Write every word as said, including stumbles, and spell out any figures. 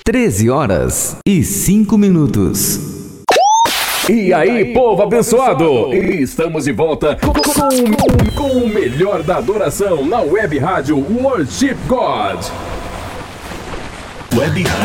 treze horas e cinco minutos. E aí, povo abençoado! Estamos de volta com, com, com o melhor da adoração na Web Rádio Worship God. Web Rádio